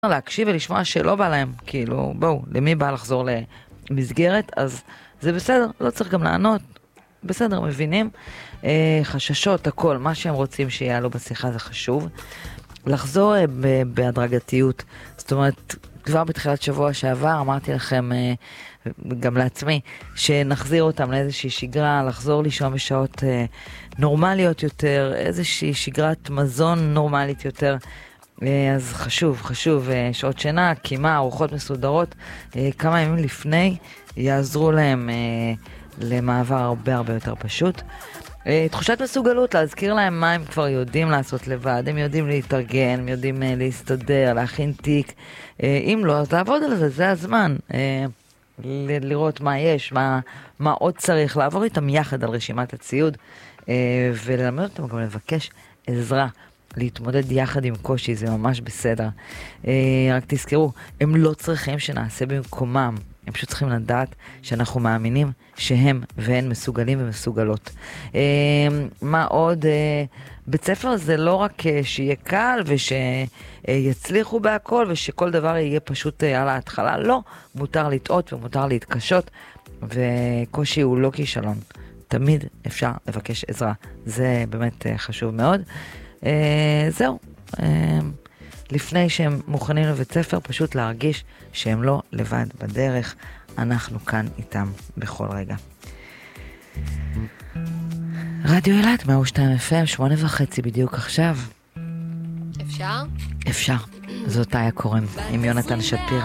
להקשיב ולשמוע שלא בא להם, כאילו, בואו, למי בא לחזור למסגרת, אז זה בסדר, לא צריך גם לענות, בסדר, מבינים? חששות, הכל, מה שהם רוצים שיעלו בשיחה זה חשוב. לחזור בהדרגתיות, זאת אומרת, כבר בתחילת שבוע שעבר אמרתי לכם, גם לעצמי, שנחזיר אותם לאיזושהי שגרה, לחזור לישון בשעות נורמליות יותר, איזושהי שגרת מזון נורמלית יותר, אז חשוב, שעות שינה, קימה, ארוחות מסודרות, כמה ימים לפני יעזרו להם למעבר הרבה יותר פשוט. תחושת מסוגלות, להזכיר להם מה הם כבר יודעים לעשות לבד, הם יודעים להתארגן, הם יודעים להסתדר, להכין תיק, אם לא, אז לעבוד על זה, זה הזמן, לראות מה יש, מה עוד צריך, לעבור איתם יחד על רשימת הציוד, וללמד אותם גם לבקש עזרה, להתמודד יחד עם קושי, זה ממש בסדר. רק תזכרו, הם לא צריכים שנעשה במקומם, הם פשוט צריכים לדעת שאנחנו מאמינים שהם והן מסוגלים ומסוגלות. מה עוד? בית ספר זה לא רק שיהיה קל ושיצליחו בהכל ושכל דבר יהיה פשוט על ההתחלה, לא. מותר לטעות ומותר להתקשות, וקושי הוא לא כישלון. תמיד אפשר לבקש עזרה. זה באמת חשוב מאוד. זהו. לפני שהם מוכנים לבית ספר, פשוט להרגיש שהם לא לבד בדרך. אנחנו כאן איתם בכל רגע. רדיו אילת, 102 FM, 8:30 בדיוק עכשיו. אפשר? אפשר. זאת היה קורם עם יונתן שפיר.